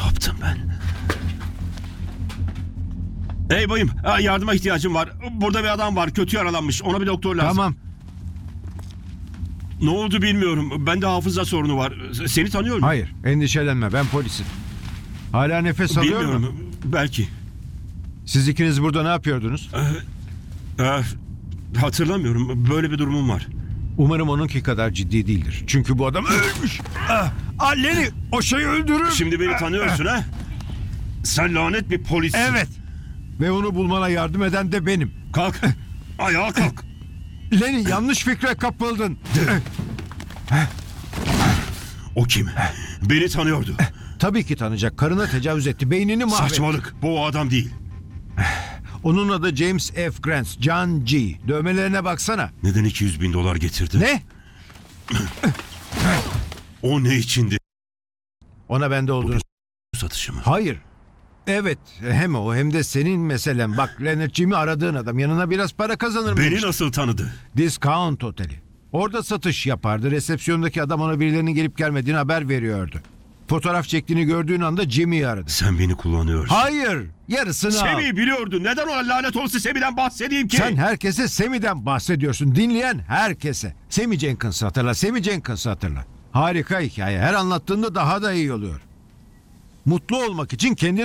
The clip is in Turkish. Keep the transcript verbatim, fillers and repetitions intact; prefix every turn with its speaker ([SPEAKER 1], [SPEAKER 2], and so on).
[SPEAKER 1] yaptım ben? Hey bayım, ha, yardıma ihtiyacım var. Burada bir adam var, kötü yaralanmış. Ona bir doktor lazım.
[SPEAKER 2] Tamam.
[SPEAKER 1] Ne oldu bilmiyorum. Bende hafıza sorunu var. Seni tanıyor mu?
[SPEAKER 2] Hayır, endişelenme. Ben polisim. Hala nefes alıyor mu?
[SPEAKER 1] Bilmiyorum. Belki.
[SPEAKER 2] Siz ikiniz burada ne yapıyordunuz?
[SPEAKER 1] Ee, hatırlamıyorum. Böyle bir durumum var.
[SPEAKER 2] Umarım onunki kadar ciddi değildir. Çünkü bu adam ölmüş. Ah, ah, Lenny, o şeyi öldürür.
[SPEAKER 1] Şimdi beni tanıyorsun ha? Sen lanet bir polissin.
[SPEAKER 2] Evet. Ve onu bulmana yardım eden de benim.
[SPEAKER 1] Kalk. Ayağa kalk.
[SPEAKER 2] Lenny, yanlış fikre kapıldın.
[SPEAKER 1] O kim? Beni tanıyordu.
[SPEAKER 2] Tabii ki tanıyacak. Karına tecavüz etti. Beynini mahvetti.
[SPEAKER 1] Saçmalık. Bu o adam değil.
[SPEAKER 2] Onun adı James F. Grant. John G. Dövmelerine baksana.
[SPEAKER 1] Neden iki yüz bin dolar getirdi?
[SPEAKER 2] Ne?
[SPEAKER 1] O ne içindi?
[SPEAKER 2] Ona bende olduğunu...
[SPEAKER 1] Satışı mı?
[SPEAKER 2] Hayır. Evet. Hem o hem de senin meselen. Bak, Leonard Jim'i aradığın adam. Yanına biraz para kazanır mı?
[SPEAKER 1] Beni nasıl tanıdı?
[SPEAKER 2] Discount Oteli. Orada satış yapardı. Resepsiyondaki adam ona birilerinin gelip gelmediğini haber veriyordu. Fotoğraf çektiğini gördüğün anda Jimmy'yi aradı.
[SPEAKER 1] Sen beni kullanıyorsun.
[SPEAKER 2] Hayır. Yarısını al.
[SPEAKER 1] Semih'i biliyordu. Neden o lanet olası Semih'den bahsedeyim ki?
[SPEAKER 2] Sen herkese Semi'den bahsediyorsun. Dinleyen herkese. Semi Jenkins'ı hatırla. Semi Jenkins'ı hatırla. Harika hikaye. Her anlattığında daha da iyi oluyor. Mutlu olmak için kendini